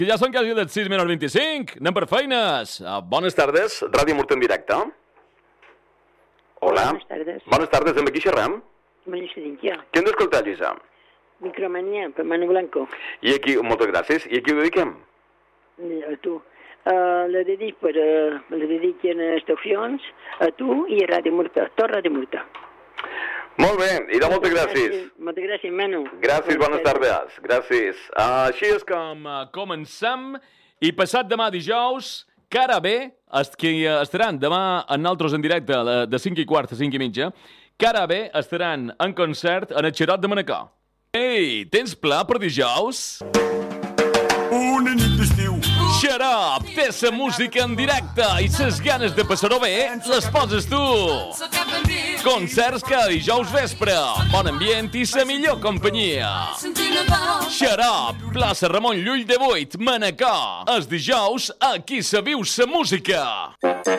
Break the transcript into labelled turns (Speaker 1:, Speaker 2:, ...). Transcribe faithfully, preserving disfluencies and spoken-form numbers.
Speaker 1: Que ja són quasi les sis menys vint-i-cinc. Anem per feines. Uh, bones tardes, Ràdio Murta en directe. Hola.
Speaker 2: Bones tardes.
Speaker 1: Bones tardes, amb qui xerrem?
Speaker 2: Maria Sedinquia.
Speaker 1: Qui hem d'escoltar, Lluïsa?
Speaker 2: Micromania, per Manu Blanco.
Speaker 1: I aquí, moltes gràcies. I a qui ho dediquem?
Speaker 2: A tu. Uh, la dedic per... Uh, la dediquen a estacions, a tu i a Ràdio Murta. Tot Ràdio Murta.
Speaker 1: Molt bé, i de moltes gràcies.
Speaker 2: Moltes gràcies, Manu.
Speaker 1: Gràcies, bones tardes. Gràcies. Uh, així és com uh, comencem. I passat demà dijous, cara bé, els que estaran demà en altres en directe de cinc i quart a cinc i mitja, cara bé estaran en concert en el Xarop de Manacor. Ei, tens pla per dijous?
Speaker 3: Una nit d'estiu.
Speaker 1: Xarop té sa música en directe i ses ganes de passar-ho bé les poses tu. Concerts cada dijous vespre, bon ambient i sa millor companyia. Xarop, plaça Ramon Llull de vuit, Manacor. Els dijous, aquí se viu sa música.